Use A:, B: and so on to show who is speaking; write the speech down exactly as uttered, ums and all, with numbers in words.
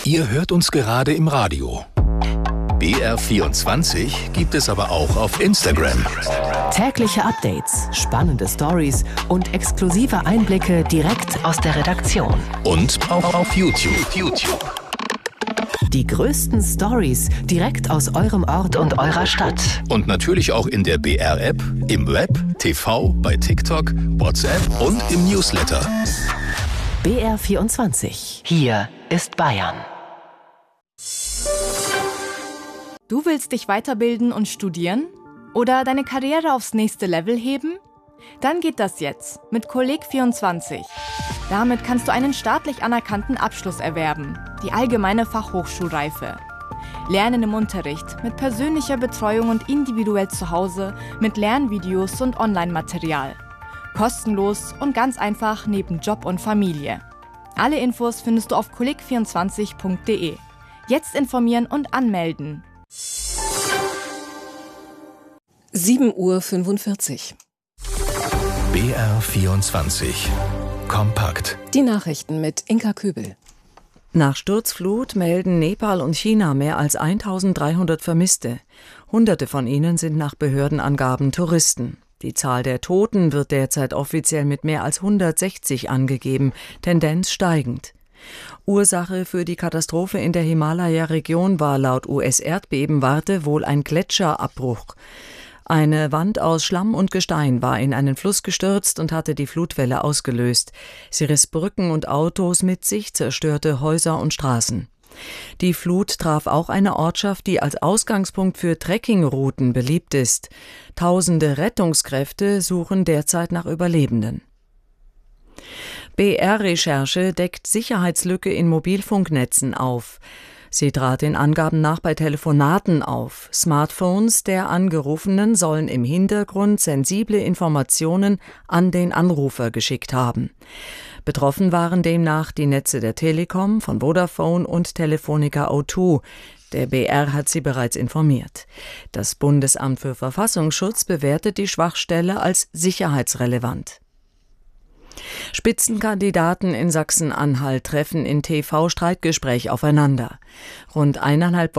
A: Ihr hört uns gerade im Radio. B R vierundzwanzig gibt es aber auch auf Instagram.
B: Tägliche Updates, spannende Stories und exklusive Einblicke direkt aus der Redaktion.
A: Und auch auf YouTube. YouTube.
B: Die größten Stories direkt aus eurem Ort und eurer Stadt.
A: Und natürlich auch in der B R-App, im Web, T V, bei TikTok, WhatsApp und im Newsletter.
B: B R vierundzwanzig. Hier ist Bayern.
C: Du willst dich weiterbilden und studieren? Oder deine Karriere aufs nächste Level heben? Dann geht das jetzt mit Kolleg vierundzwanzig. Damit kannst du einen staatlich anerkannten Abschluss erwerben, die allgemeine Fachhochschulreife. Lernen im Unterricht, mit persönlicher Betreuung und individuell zu Hause, mit Lernvideos und Online-Material. Kostenlos und ganz einfach neben Job und Familie. Alle Infos findest du auf kolleg vierundzwanzig punkt de. Jetzt informieren und anmelden.
D: sieben Uhr fünfundvierzig.
A: B R vierundzwanzig. Kompakt.
D: Die Nachrichten mit Inka Kübel.
E: Nach Sturzflut melden Nepal und China mehr als eintausenddreihundert Vermisste. Hunderte von ihnen sind nach Behördenangaben Touristen. Die Zahl der Toten wird derzeit offiziell mit mehr als hundertsechzig angegeben, Tendenz steigend. Ursache für die Katastrophe in der Himalaya-Region war laut U S-Erdbebenwarte wohl ein Gletscherabbruch. Eine Wand aus Schlamm und Gestein war in einen Fluss gestürzt und hatte die Flutwelle ausgelöst. Sie riss Brücken und Autos mit sich, zerstörte Häuser und Straßen. Die Flut traf auch eine Ortschaft, die als Ausgangspunkt für Trekkingrouten beliebt ist. Tausende Rettungskräfte suchen derzeit nach Überlebenden. B R-Recherche deckt Sicherheitslücke in Mobilfunknetzen auf. Sie trat den Angaben nach bei Telefonaten auf. Smartphones der Angerufenen sollen im Hintergrund sensible Informationen an den Anrufer geschickt haben. Betroffen waren demnach die Netze der Telekom, von Vodafone und Telefonica O zwei. Der B R hat sie bereits informiert. Das Bundesamt für Verfassungsschutz bewertet die Schwachstelle als sicherheitsrelevant. Spitzenkandidaten in Sachsen-Anhalt treffen in T V-Streitgespräch aufeinander. Rund eineinhalb